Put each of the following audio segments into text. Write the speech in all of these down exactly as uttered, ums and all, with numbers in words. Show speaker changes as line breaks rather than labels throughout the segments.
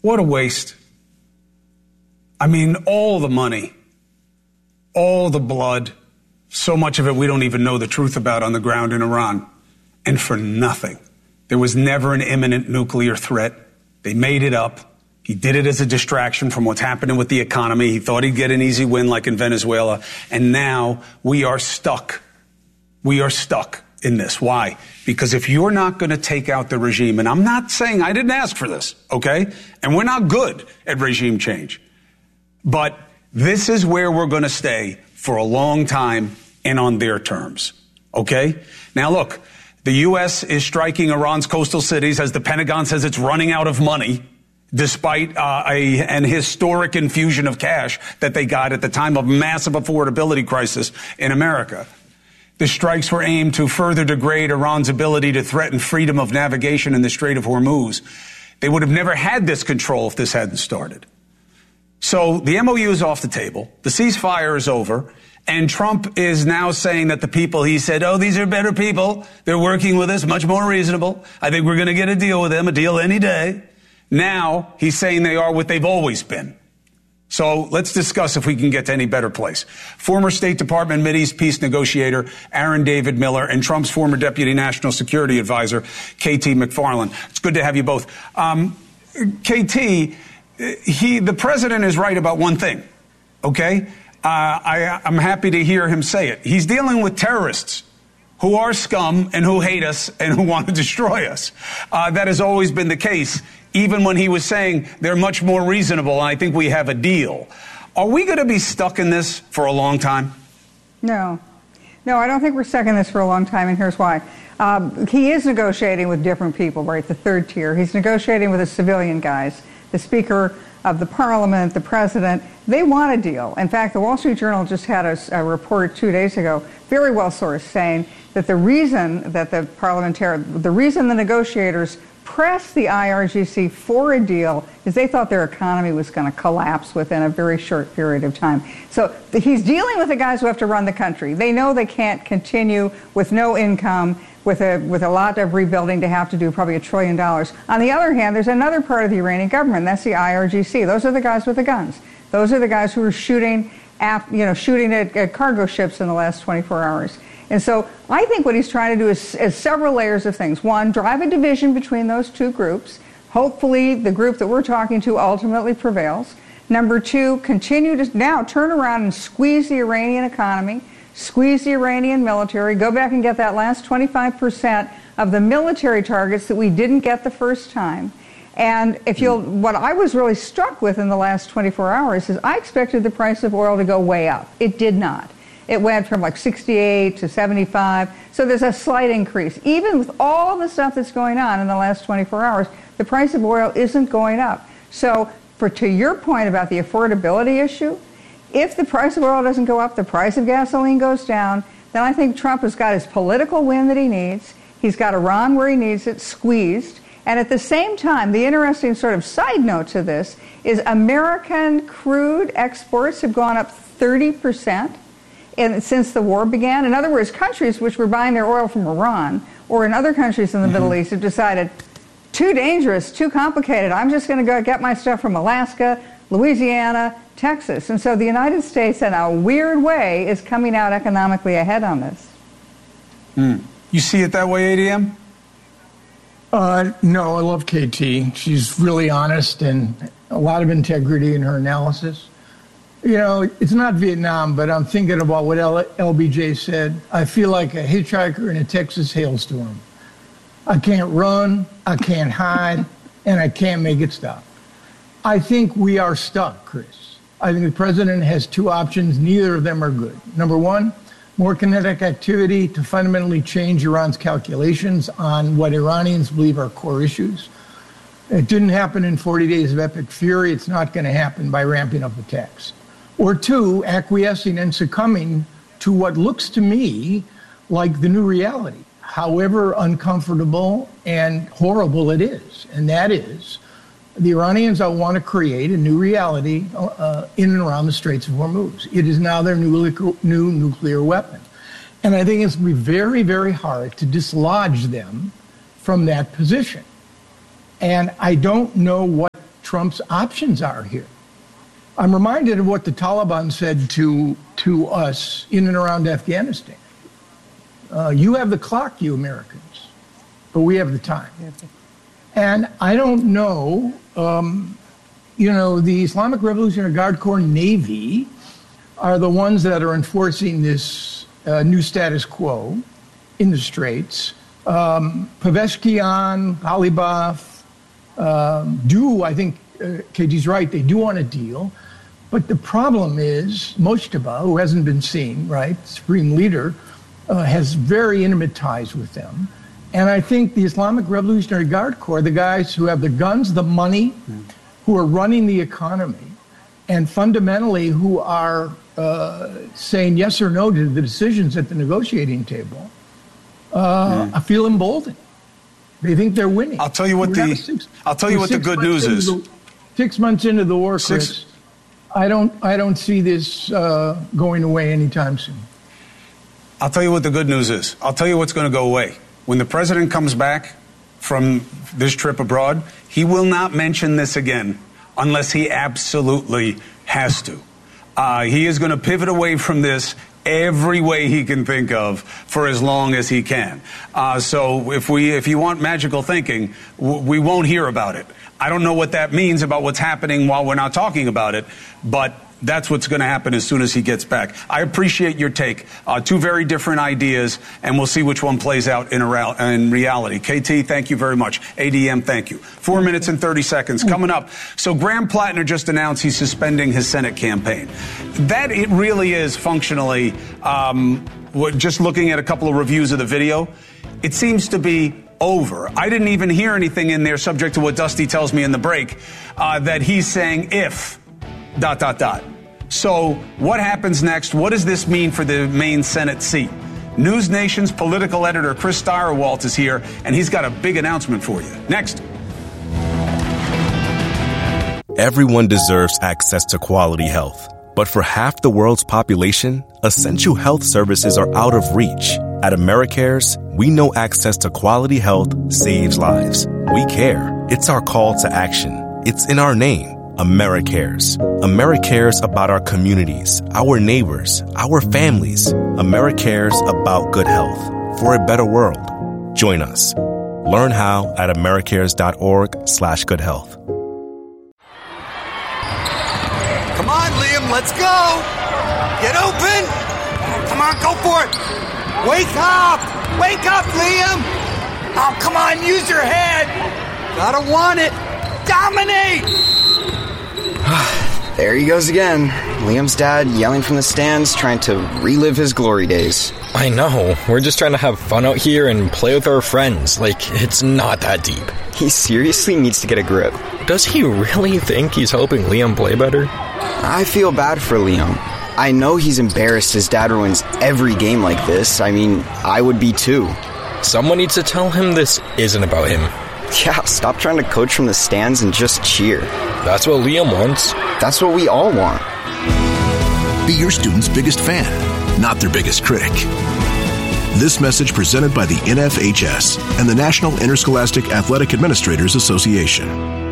What a waste. I mean, all the money, all the blood, so much of it we don't even know the truth about on the ground in Iran. And for nothing. There was never an imminent nuclear threat. They made it up. He did it as a distraction from what's happening with the economy. He thought he'd get an easy win like in Venezuela. And now we are stuck. We are stuck in this. Why? Because if you're not going to take out the regime, and I'm not saying I didn't ask for this, okay? And we're not good at regime change. But this is where we're going to stay for a long time and on their terms, okay? Now, look, the U S is striking Iran's coastal cities as the Pentagon says it's running out of money, despite uh, a, an historic infusion of cash that they got at the time of massive affordability crisis in America. The strikes were aimed to further degrade Iran's ability to threaten freedom of navigation in the Strait of Hormuz. They would have never had this control if this hadn't started. So the M O U is off the table. The ceasefire is over. And Trump is now saying that the people he said, oh, these are better people. They're working with us, much more reasonable. I think we're going to get a deal with them, a deal any day. Now he's saying they are what they've always been. So let's discuss if we can get to any better place. Former State Department Mideast Peace negotiator Aaron David Miller and Trump's former Deputy National Security Advisor K T McFarland. It's good to have you both. Um, K T, he, the president is right about one thing, okay? Uh, I, I'm happy to hear him say it. He's dealing with terrorists who are scum and who hate us and who want to destroy us. Uh, that has always been the case, even when he was saying they're much more reasonable and I think we have a deal. Are we going to be stuck in this for a long time?
No. No, I don't think we're stuck in this for a long time, and here's why. Um, he is negotiating with different people, right, the third tier. He's negotiating with the civilian guys, the Speaker of the Parliament, the President. They want a deal. In fact, the Wall Street Journal just had a, a report two days ago, very well sourced, saying that the reason that the parliamentarian, the reason the negotiators pressed the I R G C for a deal is they thought their economy was going to collapse within a very short period of time. So the, he's dealing with the guys who have to run the country. They know they can't continue with no income, with a with a lot of rebuilding to have to do, probably a trillion dollars. On the other hand, there's another part of the Iranian government. That's the I R G C. Those are the guys with the guns. Those are the guys who are shooting, at, you know, shooting at, at cargo ships in the last twenty-four hours. And so I think what he's trying to do is, is several layers of things. One, drive a division between those two groups. Hopefully the group that we're talking to ultimately prevails. Number two, continue to now turn around and squeeze the Iranian economy, squeeze the Iranian military, go back and get that last twenty-five percent of the military targets that we didn't get the first time. And if you'll, what I was really struck with in the last twenty-four hours is I expected the price of oil to go way up. It did not. It went from like sixty-eight to seventy-five. So there's a slight increase. Even with all the stuff that's going on in the last twenty-four hours, the price of oil isn't going up. So for to your point about the affordability issue, if the price of oil doesn't go up, the price of gasoline goes down, then I think Trump has got his political win that he needs. He's got Iran where he needs it, squeezed. And at the same time, the interesting sort of side note to this is American crude exports have gone up thirty percent. And since the war began. In other words, countries which were buying their oil from Iran or in other countries in the mm-hmm. Middle East have decided, too dangerous, too complicated. I'm just going to go get my stuff from Alaska, Louisiana, Texas. And so the United States, in a weird way, is coming out economically ahead on this.
Mm. You see it that way, A D M?
Uh, no, I love K T. She's really honest and a lot of integrity in her analysis. You know, it's not Vietnam, but I'm thinking about what L B J said. I feel like a hitchhiker in a Texas hailstorm. I can't run, I can't hide, and I can't make it stop. I think we are stuck, Chris. I think the president has two options. Neither of them are good. Number one, more kinetic activity to fundamentally change Iran's calculations on what Iranians believe are core issues. It didn't happen in forty days of epic fury. It's not going to happen by ramping up attacks. Or two, acquiescing and succumbing to what looks to me like the new reality, however uncomfortable and horrible it is. And that is, the Iranians want to create a new reality uh, in and around the Straits of Hormuz. It is now their new, new nuclear weapon. And I think it's going to be very, very hard to dislodge them from that position. And I don't know what Trump's options are here. I'm reminded of what the Taliban said to to us in and around Afghanistan. Uh, you have the clock, you Americans, but we have the time. And I don't know, um, you know, the Islamic Revolutionary Guard Corps Navy are the ones that are enforcing this uh, new status quo in the Straits. Um, Peveshkian, Ghalibaf, um, do, I think uh, K G's right, they do want a deal. But the problem is Mojtaba, who hasn't been seen, right, supreme leader, uh, has very intimate ties with them. And I think the Islamic Revolutionary Guard Corps, the guys who have the guns, the money, mm. who are running the economy, and fundamentally who are uh, saying yes or no to the decisions at the negotiating table, uh, mm. I feel emboldened. They think they're winning.
I'll tell you what the six, I'll tell you what the good news is.
The, six months into the war, Chris, six, I don't I don't see this uh, going away anytime soon.
I'll tell you what the good news is. I'll tell you what's going to go away. When the president comes back from this trip abroad, he will not mention this again unless he absolutely has to. Uh, he is going to pivot away from this every way he can think of for as long as he can. Uh, so if we, if you want magical thinking, w- we won't hear about it. I don't know what that means about what's happening while we're not talking about it, but that's what's going to happen as soon as he gets back. I appreciate your take. Uh, two very different ideas, and we'll see which one plays out in, a, in reality. K T, thank you very much. A D M, thank you. Four minutes and thirty seconds coming up. So Graham Plattner just announced he's suspending his Senate campaign. That it really is functionally, um, just looking at a couple of reviews of the video, it seems to be over. I didn't even hear anything in there, subject to what Dusty tells me in the break, uh, that he's saying if, dot, dot, dot. So what happens next? What does this mean for the Maine Senate seat? News Nation's political editor Chris Stirewalt is here, and he's got a big announcement for you. Next.
Everyone deserves access to quality health. But for half the world's population, essential health services are out of reach. At AmeriCares, we know access to quality health saves lives. We care. It's our call to action. It's in our name. AmeriCares. AmeriCares about our communities, our neighbors, our families. AmeriCares about good health for a better world. Join us. Learn how at americares.org slash good health.
Come on, Liam, let's go. Get open. Come on, go for it. Wake up. Wake up, Liam. Oh, come on, use your head. Gotta want it. Dominate.
There he goes again. Liam's dad yelling from the stands, trying to relive his glory days.
I know. We're just trying to have fun out here and play with our friends. Like, it's not that deep.
He seriously needs to get a grip.
Does he really think he's helping Liam play better?
I feel bad for Liam. I know he's embarrassed his dad ruins every game like this. I mean, I would be too.
Someone needs to tell him this isn't about him.
Yeah, stop trying to coach from the stands and just cheer.
That's what Liam wants.
That's what we all want.
Be your student's biggest fan, not their biggest critic. This message presented by the N F H S and the National Interscholastic Athletic Administrators Association.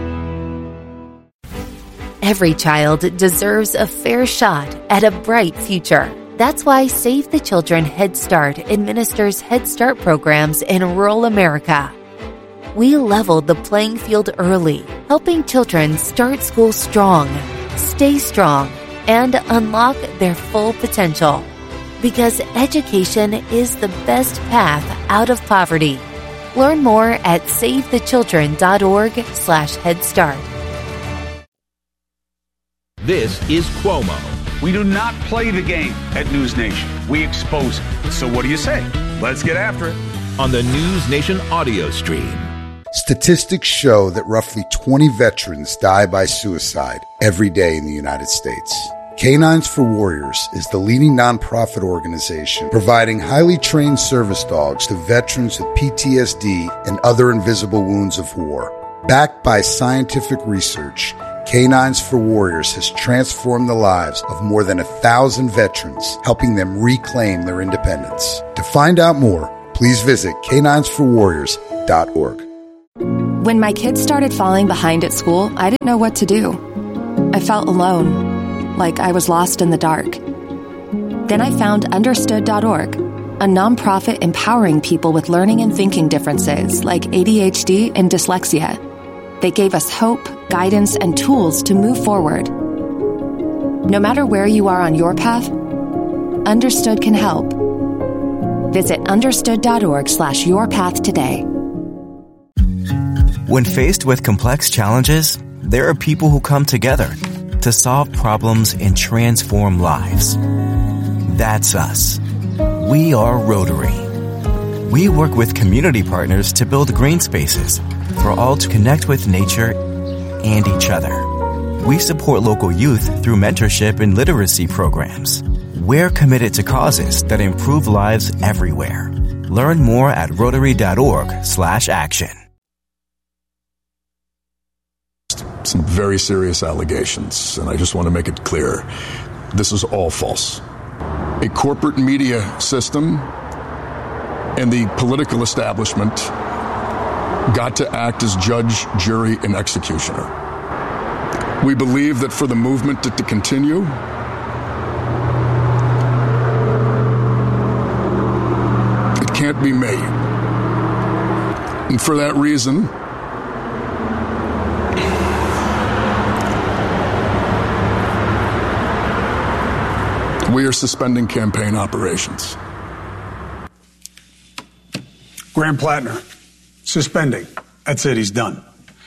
Every child deserves a fair shot at a bright future. That's why Save the Children Head Start administers Head Start programs in rural America. We leveled the playing field early, helping children start school strong, stay strong, and unlock their full potential. Because education is the best path out of poverty. Learn more at savethechildren.org slash Head Start.
This is Cuomo.
We do not play the game at News Nation. We expose it. So what do you say? Let's get after it.
On the News Nation audio stream.
Statistics show that roughly twenty veterans die by suicide every day in the United States. Canines for Warriors is the leading nonprofit organization providing highly trained service dogs to veterans with P T S D and other invisible wounds of war. Backed by scientific research, Canines for Warriors has transformed the lives of more than a thousand veterans, helping them reclaim their independence. To find out more, please visit canines for warriors dot org.
When my kids started falling behind at school, I didn't know what to do. I felt alone, like I was lost in the dark. Then I found understood dot org, a nonprofit empowering people with learning and thinking differences like A D H D and dyslexia. They gave us hope, guidance, and tools to move forward. No matter where you are on your path, Understood can help. Visit understood dot org slash your path today.
When faced with complex challenges, there are people who come together to solve problems and transform lives. That's us. We are Rotary. We work with community partners to build green spaces for all to connect with nature and each other. We support local youth through mentorship and literacy programs. We're committed to causes that improve lives everywhere. Learn more at rotary dot org slash action.
Some very serious allegations, and I just want to make it clear. This is all false. A corporate media system and the political establishment got to act as judge, jury, and executioner. We believe that for the movement to, to continue, it can't be made. And for that reason, we are suspending campaign operations.
Graham Plattner, suspending. That's it, he's done.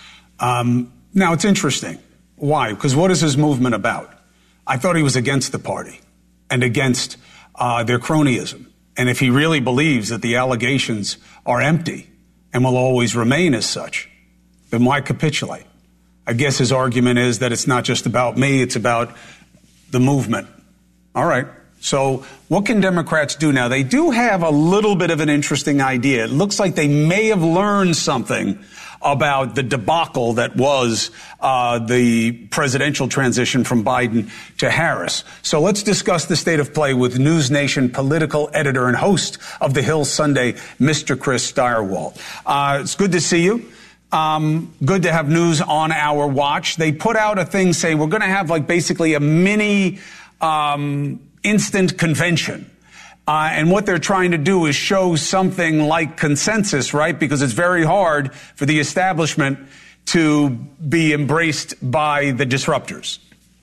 Um, now, it's interesting. Why? Because what is his movement about? I thought he was against the party and against uh, their cronyism. And if he really believes that the allegations are empty and will always remain as such, then why capitulate? I guess his argument is that it's not just about me, it's about the movement. All right. So what can Democrats do now? They do have a little bit of an interesting idea. It looks like they may have learned something about the debacle that was uh, the presidential transition from Biden to Harris. So let's discuss the state of play with News Nation political editor and host of The Hill Sunday, Mister Chris Stirewalt. Uh, it's good to see you. Um, good to have news on our watch. They put out a thing saying we're going to have like basically a mini Um, instant convention. Uh, and what they're trying to do is show something like consensus, right? Because it's very hard for the establishment to be embraced by the disruptors.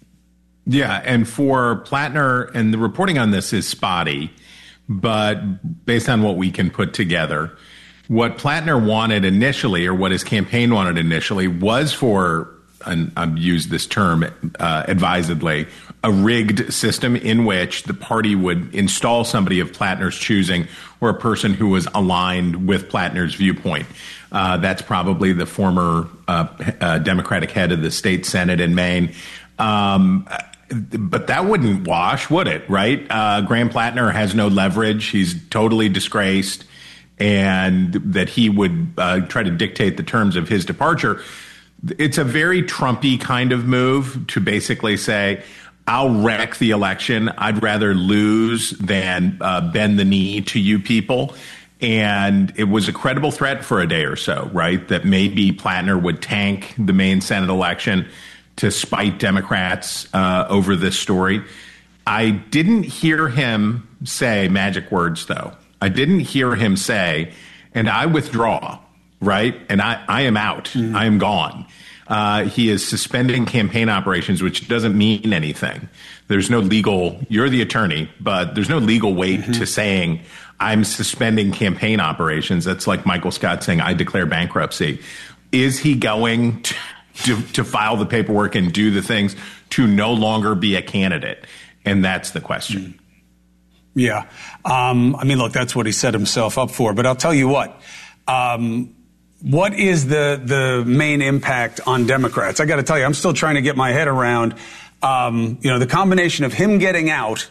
Yeah, and for Plattner, and the reporting on this is spotty, but based on what we can put together, what Plattner wanted initially, or what his campaign wanted initially, was for, and I've used this term uh, advisedly, a rigged system in which the party would install somebody of Plattner's choosing or a person who was aligned with Plattner's viewpoint. Uh, that's probably the former uh, uh, Democratic head of the state Senate in Maine. Um, but that wouldn't wash, would it, right? Uh, Graham Plattner has no leverage. He's totally disgraced, and that he would uh, try to dictate the terms of his departure. It's a very Trumpy kind of move to basically say, I'll wreck the election. I'd rather lose than uh, bend the knee to you people. And it was a credible threat for a day or so, right? That maybe Plattner would tank the Maine Senate election to spite Democrats uh, over this story. I didn't hear him say magic words, though. I didn't hear him say, and I withdraw, right? And I, I am out. Mm. I am gone. Uh, he is suspending campaign operations, which doesn't mean anything. There's no legal, you're the attorney, but there's no legal weight mm-hmm. to saying I'm suspending campaign operations. That's like Michael Scott saying I declare bankruptcy. Is he going to, to, to file the paperwork and do the things to no longer be a candidate? And that's the question.
Yeah. Um, I mean, look, that's what he set himself up for. But I'll tell you what. Um, What is the the main impact on Democrats? I got to tell you, I'm still trying to get my head around, um, you know, the combination of him getting out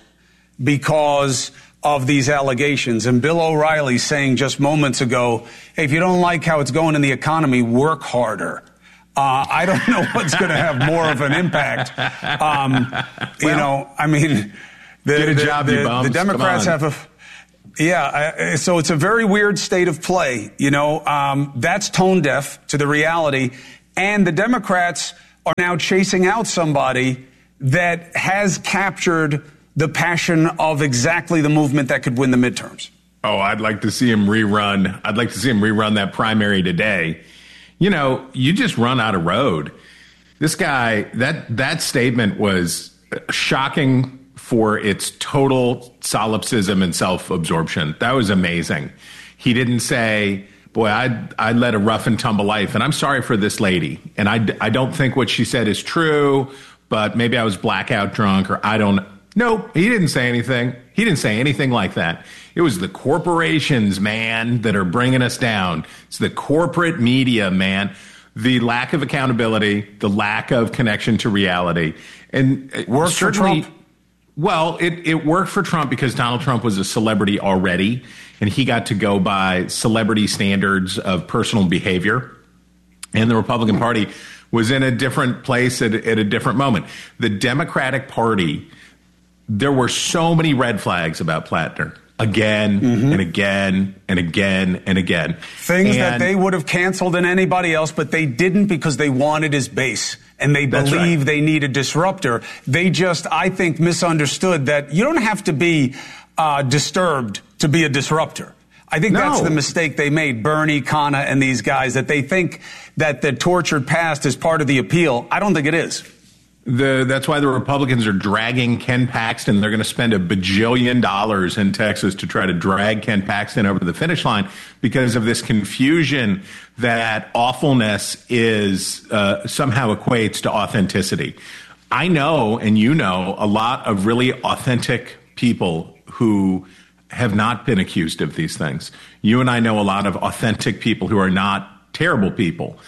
because of these allegations and Bill O'Reilly saying just moments ago, hey, if you don't like how it's going in the economy, work harder. Uh, I don't know what's going to have more of an impact. Um, well, you know, I mean, the,
get a
the,
job,
the,
you bums.
the Democrats have a Yeah, I, so it's a very weird state of play. You know, um, that's tone deaf to the reality. And the Democrats are now chasing out somebody that has captured the passion of exactly the movement that could win the midterms.
Oh, I'd like to see him rerun. I'd like to see him rerun that primary today. You know, you just run out of road. This guy, that that statement was shocking for its total solipsism and self-absorption. That was amazing. He didn't say, boy, I I led a rough and tumble life, and I'm sorry for this lady. And I, I don't think what she said is true, but maybe I was blackout drunk, or I don't. No, he didn't say anything. He didn't say anything like that. It was the corporations, man, that are bringing us down. It's the corporate media, man. The lack of accountability, the lack of connection to reality. And
worked for Trump.
Well, it, it worked for Trump because Donald Trump was a celebrity already, and he got to go by celebrity standards of personal behavior. And the Republican Party was in a different place at, at a different moment. The Democratic Party, there were so many red flags about Plattner. Again mm-hmm. and again and again and again.
Things
and,
that they would have canceled in anybody else, but they didn't because they wanted his base. And they believe right. they need a disruptor. They just, I think, misunderstood that you don't have to be uh, disturbed to be a disruptor. I think no. that's the mistake they made, Bernie, Khanna, and these guys, that they think that the tortured past is part of the appeal. I don't think it is.
The, that's why the Republicans are dragging Ken Paxton. They're going to spend a bajillion dollars in Texas to try to drag Ken Paxton over the finish line because of this confusion that awfulness is uh, somehow equates to authenticity. I know, and you know, a lot of really authentic people who have not been accused of these things. You and I know a lot of authentic people who are not terrible people.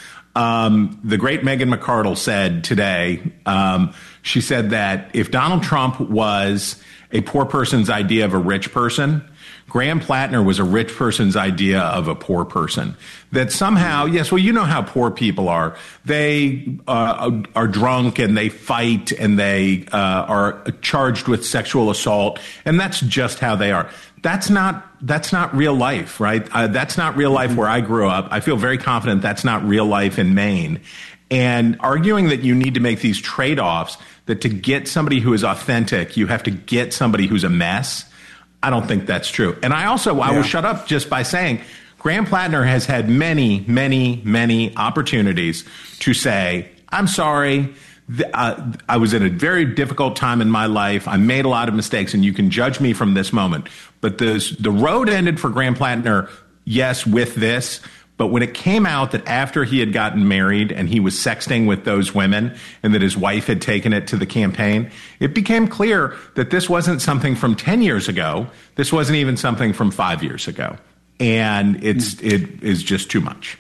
Um, the great Megan McArdle said today, um, she said that if Donald Trump was a poor person's idea of a rich person, Graham Plattner was a rich person's idea of a poor person. That somehow, yes, well, you know how poor people are. They uh, are drunk and they fight and they uh, are charged with sexual assault, and that's just how they are. That's not that's not real life, right? Uh, that's not real life where I grew up. I feel very confident that's not real life in Maine. And arguing that you need to make these trade-offs, that to get somebody who is authentic, you have to get somebody who's a mess, I don't think that's true. And I also, yeah. I will shut up just by saying, Graham Plattner has had many, many, many opportunities to say, I'm sorry, Uh, I was in a very difficult time in my life. I made a lot of mistakes, and you can judge me from this moment. But this, the road ended for Graham Plattner, yes, with this. But when it came out that after he had gotten married and he was sexting with those women and that his wife had taken it to the campaign, it became clear that this wasn't something from ten years ago. This wasn't even something from five years ago. And it's it is just too much.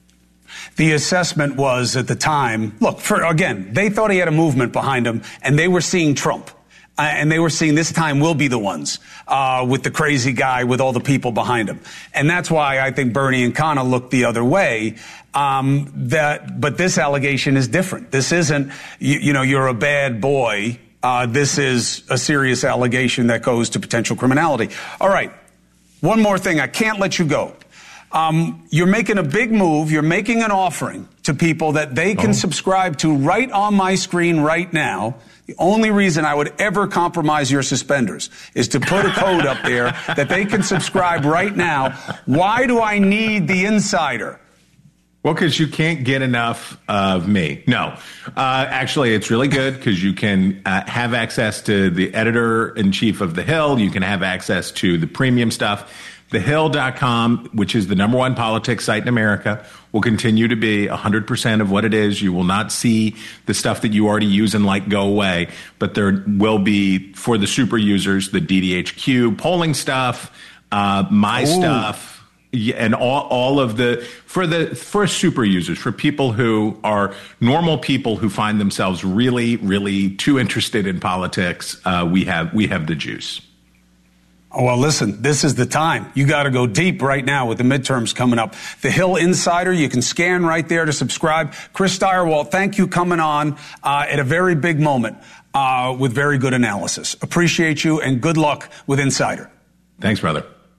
The assessment was at the time, look, for again, they thought he had a movement behind him, and they were seeing Trump. Uh, and they were seeing this time we'll be the ones uh, with the crazy guy with all the people behind him. And that's why I think Bernie and Khanna looked the other way. Um, that, but this allegation is different. This isn't, you, you know, you're a bad boy. Uh, this is a serious allegation that goes to potential criminality. All right. One more thing. I can't let you go. Um, you're making a big move. You're making an offering to people that they can oh. subscribe to right on my screen right now. The only reason I would ever compromise your suspenders is to put a code up there that they can subscribe right now. Why do I need the insider?
Well, because you can't get enough of me. No, uh, actually, it's really good because you can uh, have access to the editor-in-chief of The Hill. You can have access to the premium stuff. the hill dot com, which is the number one politics site in America, will continue to be one hundred percent of what it is. You will not see the stuff that you already use and like go away, but there will be, for the super users, the D D H Q polling stuff, uh, my Ooh. stuff, and all, all of the, for the, for super users, for people who are normal people who find themselves really, really too interested in politics, uh, we have, we have the juice.
Oh, well, listen, this is the time. You got to go deep right now with the midterms coming up. The Hill Insider, you can scan right there to subscribe. Chris Stirewalt, thank you coming on uh, at a very big moment uh, with very good analysis. Appreciate you, and good luck with Insider.
Thanks, brother.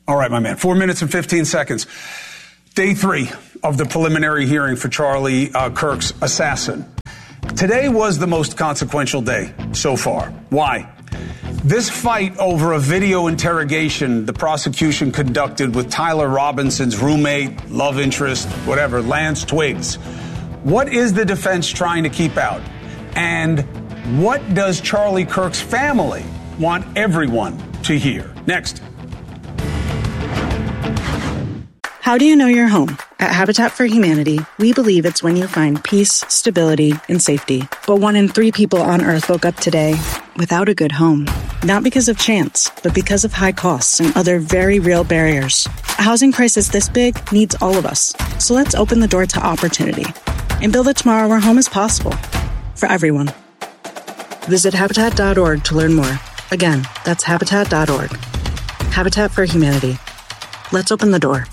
All right, my man. Four minutes and fifteen seconds. Day three of the preliminary hearing for Charlie uh, Kirk's assassin. Today was the most consequential day so far. Why? This fight over a video interrogation the prosecution conducted with Tyler Robinson's roommate, love interest, whatever, Lance Twiggs. What is the defense trying to keep out? And what does Charlie Kirk's family want everyone to hear? Next.
How do you know you're home? At Habitat for Humanity, we believe it's when you find peace, stability, and safety. But one in three people on Earth woke up today without a good home. Not because of chance, but because of high costs and other very real barriers. A housing crisis this big needs all of us. So let's open the door to opportunity and build a tomorrow where home is possible for everyone. Visit Habitat dot org to learn more. Again, that's Habitat dot org. Habitat for Humanity. Let's open the door.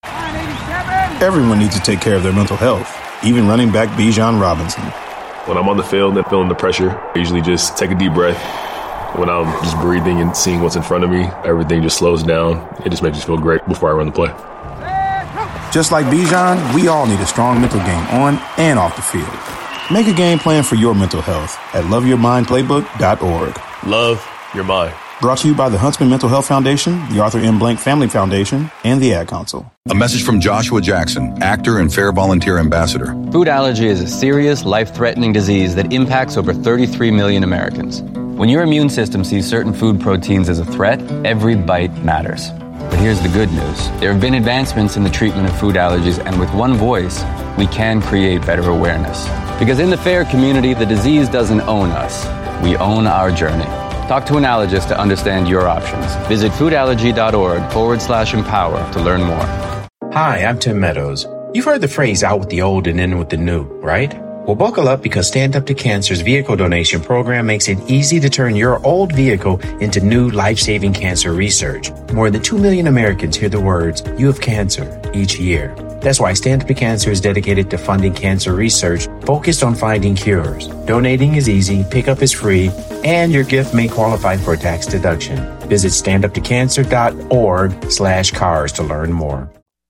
Everyone needs to take care of their mental health, even running back Bijan Robinson.
When I'm on the field and feeling the pressure, I usually just take a deep breath. When I'm just breathing and seeing what's in front of me, everything just slows down. It just makes me feel great before I run the play.
Just like Bijan, we all need a strong mental game on and off the field. Make a game plan for your mental health at love your mind playbook dot org.
Love your mind.
Brought to you by the Huntsman Mental Health Foundation, the Arthur M. Blank Family Foundation, and the Ad Council.
A message from Joshua Jackson, actor and Fair Volunteer Ambassador.
Food allergy is a serious, life-threatening disease that impacts over thirty-three million Americans. When your immune system sees certain food proteins as a threat, every bite matters. But here's the good news. There have been advancements in the treatment of food allergies, and with one voice, we can create better awareness. Because in the FAIR community, the disease doesn't own us. We own our journey. Talk to an allergist to understand your options. Visit foodallergy.org forward slash empower to learn more.
Hi, I'm Tim Meadows. You've heard the phrase out with the old and in with the new, right? Well, buckle up because Stand Up to Cancer's vehicle donation program makes it easy to turn your old vehicle into new life-saving cancer research. More than two million Americans hear the words, "You have cancer," each year. That's why Stand Up to Cancer is dedicated to funding cancer research focused on finding cures. Donating is easy, pickup is free, and your gift may qualify for a tax deduction. Visit standuptocancer.org slash cars to learn more.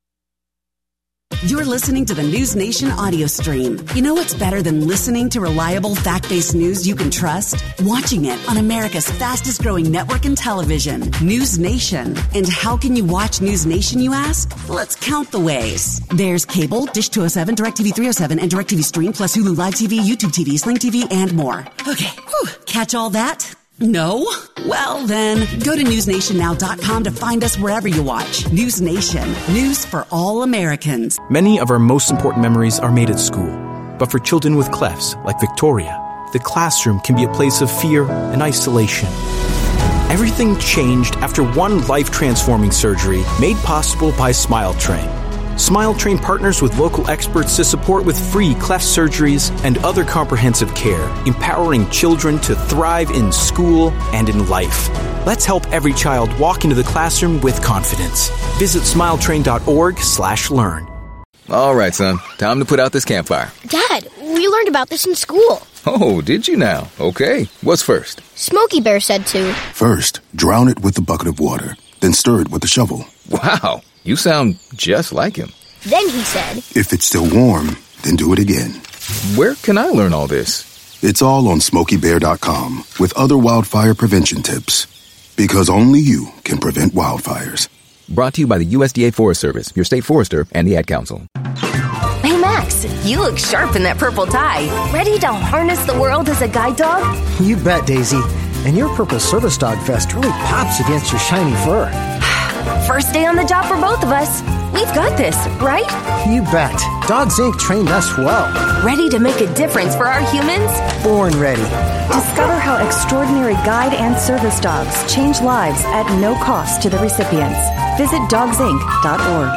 You're listening to the News Nation audio stream. You know what's better than listening to reliable, fact-based news you can trust? Watching it on America's fastest-growing network in television, News Nation. And how can you watch News Nation, you ask? Let's count the ways. There's cable, Dish two oh seven, DirecTV three oh seven, and DirecTV Stream, plus Hulu Live T V, YouTube T V, Sling T V, and more. Okay, whew. Catch all that? No? Well, then, go to news nation now dot com to find us wherever you watch. News Nation. News for all Americans.
Many of our most important memories are made at school. But for children with clefs, like Victoria, the classroom can be a place of fear and isolation. Everything changed after one life-transforming surgery made possible by SmileTrain. SmileTrain partners with local experts to support with free cleft surgeries and other comprehensive care, empowering children to thrive in school and in life. Let's help every child walk into the classroom with confidence. Visit smiletrain.org slash learn.
All right, son. Time to put out this campfire.
Dad, we learned about this in school.
Oh, did you now? Okay. What's first?
Smokey Bear said to.
First, drown it with a bucket of water, then stir it with a shovel.
Wow. You sound just like him.
Then he said,
if it's still warm, then do it again.
Where can I learn all this?
It's all on smokey bear dot com with other wildfire prevention tips. Because only you can prevent wildfires.
Brought to you by the U S D A Forest Service, your state forester, and the Ad Council.
Hey, Max, you look sharp in that purple tie. Ready to harness the world as a guide dog?
You bet, Daisy. And your purple service dog vest really pops against your shiny fur.
First day on the job for both of us. We've got this, right?
You bet. Dogs Incorporated trained us well.
Ready to make a difference for our humans?
Born ready.
Discover how extraordinary guide and service dogs change lives at no cost to the recipients. Visit dogs inc dot org.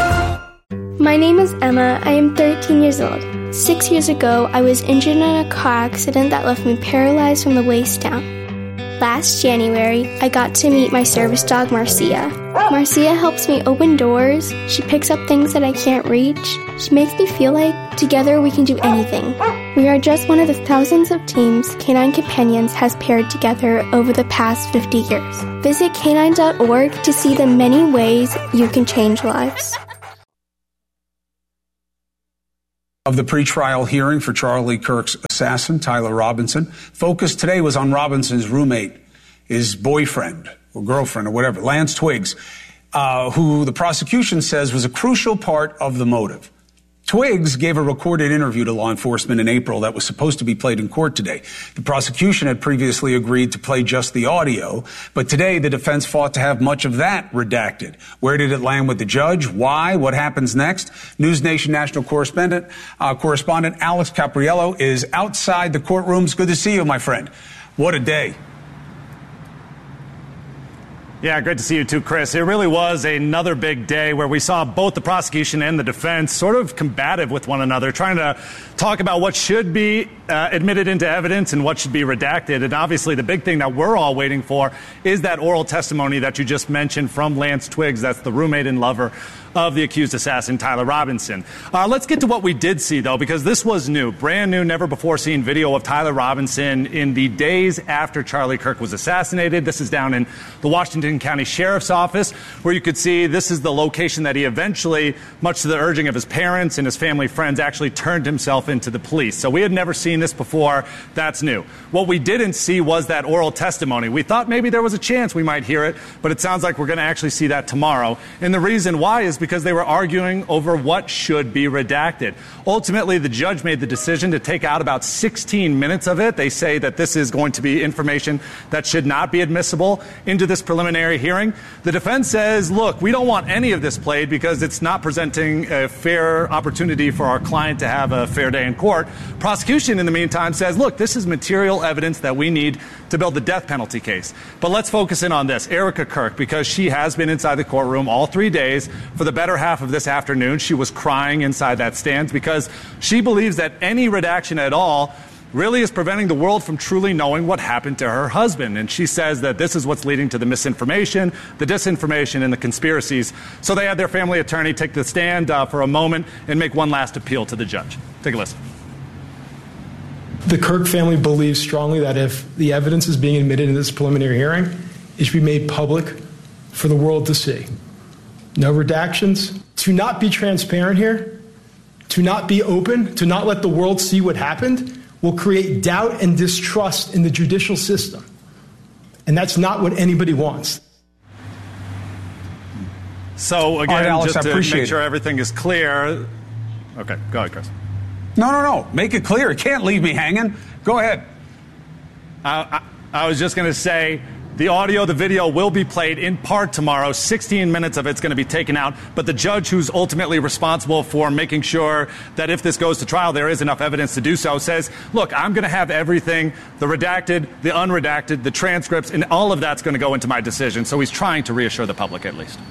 My name is Emma. I am thirteen years old. Six years ago, I was injured in a car accident that left me paralyzed from the waist down. Last January, I got to meet my service dog, Marcia. Marcia helps me open doors. She picks up things that I can't reach. She makes me feel like together we can do anything. We are just one of the thousands of teams Canine Companions has paired together over the past fifty years. Visit canine dot org to see the many ways you can change lives.
Of the pretrial hearing for Charlie Kirk's assassin, Tyler Robinson, focus today was on Robinson's roommate, his boyfriend or girlfriend or whatever, Lance Twiggs, uh, who the prosecution says was a crucial part of the motive. Twiggs gave a recorded interview to law enforcement in April that was supposed to be played in court today. The prosecution had previously agreed to play just the audio, but today the defense fought to have much of that redacted. Where did it land with the judge? Why? What happens next? News Nation national correspondent, uh, correspondent Alex Capriello is outside the courtrooms. Good to see you, my friend. What a day.
Yeah, great to see you too, Chris. It really was another big day where we saw both the prosecution and the defense sort of combative with one another, trying to talk about what should be uh, admitted into evidence and what should be redacted. And obviously the big thing that we're all waiting for is that oral testimony that you just mentioned from Lance Twiggs. That's the roommate and lover of the accused assassin, Tyler Robinson. Uh, let's get to what we did see, though, because this was new, brand new, never before seen video of Tyler Robinson in the days after Charlie Kirk was assassinated. This is down in the Washington County Sheriff's Office, where you could see this is the location that he eventually, much to the urging of his parents and his family friends, actually turned himself into the police. So we had never seen this before. That's new. What we didn't see was that oral testimony. We thought maybe there was a chance we might hear it, but it sounds like we're going to actually see that tomorrow. And the reason why is because they were arguing over what should be redacted. Ultimately, the judge made the decision to take out about sixteen minutes of it. They say that this is going to be information that should not be admissible into this preliminary hearing. The defense says, look, we don't want any of this played because it's not presenting a fair opportunity for our client to have a fair day in court. Prosecution, in the meantime, says, look, this is material evidence that we need to build the death penalty case. But let's focus in on this. Erica Kirk, because she has been inside the courtroom all three days for the better half of this afternoon. She was crying inside that stand because she believes that any redaction at all really is preventing the world from truly knowing what happened to her husband. And she says that this is what's leading to the misinformation, the disinformation, and the conspiracies. So they had their family attorney take the stand uh, for a moment and make one last appeal to the judge. Take a listen.
The Kirk family believes strongly that if the evidence is being admitted in this preliminary hearing, it should be made public for the world to see. No redactions. To not be transparent here, to not be open, to not let the world see what happened, will create doubt and distrust in the judicial system. And that's not what anybody wants.
So, again,
right, Alex,
just to
make
sure it. everything is clear. Okay, go ahead, Chris.
No, no, no. Make it clear. It can't leave me hanging. Go ahead.
Uh, I, I was just going to say, the audio, the video will be played in part tomorrow. sixteen minutes of it's going to be taken out. But the judge who's ultimately responsible for making sure that if this goes to trial, there is enough evidence to do so, says, look, I'm going to have everything, the redacted, the unredacted, the transcripts, and all of that's going to go into my decision. So he's trying to reassure the public at least.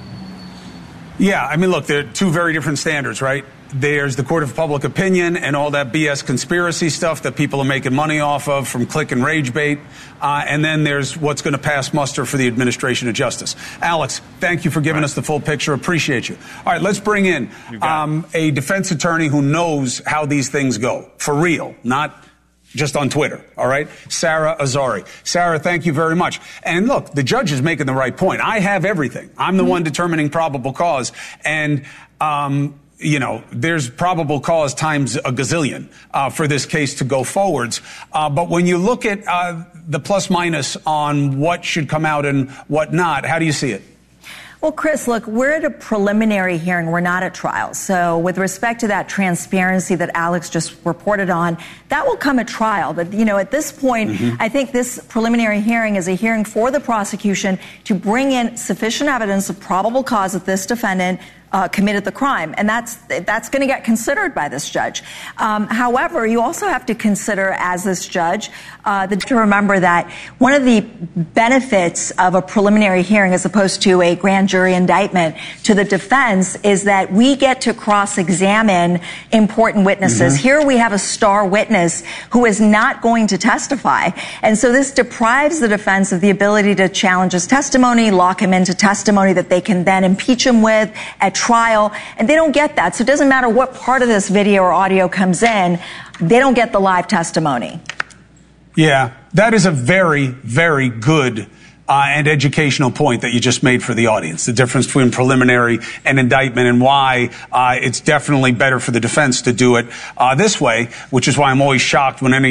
Yeah, I mean, look, they're two very different standards, right? There's the court of public opinion and all that B S conspiracy stuff that people are making money off of from click and rage bait. Uh, and then there's what's going to pass muster for the administration of justice. Alex, thank you for giving right. us the full picture. Appreciate you. All right, let's bring in um, a defense attorney who knows how these things go. For real, not just on Twitter, all right? Sarah Azari. Sarah, thank you very much. And look, the judge is making the right point. I have everything. I'm the mm-hmm. one determining probable cause. And, um, you know, there's probable cause times a gazillion uh, for this case to go forwards. Uh, but when you look at uh, the plus minus on what should come out and what not, how do you see it?
Well, Chris, look, we're at a preliminary hearing. We're not at trial. So with respect to that transparency that Alex just reported on, that will come at trial. But, you know, at this point, mm-hmm. I think this preliminary hearing is a hearing for the prosecution to bring in sufficient evidence of probable cause that this defendant Uh, committed the crime, and that's that's going to get considered by this judge. Um, however, you also have to consider, as this judge, uh, the, to remember that one of the benefits of a preliminary hearing, as opposed to a grand jury indictment, to the defense is that we get to cross-examine important witnesses. Mm-hmm. Here we have a star witness who is not going to testify, and so this deprives the defense of the ability to challenge his testimony, lock him into testimony that they can then impeach him with at trial, and they don't get that. So it doesn't matter what part of this video or audio comes in, they don't get the live testimony.
Yeah, that is a very, very good Uh, and educational point that you just made for the audience, the difference between preliminary and indictment, and why uh, it's definitely better for the defense to do it uh, this way, which is why I'm always shocked when any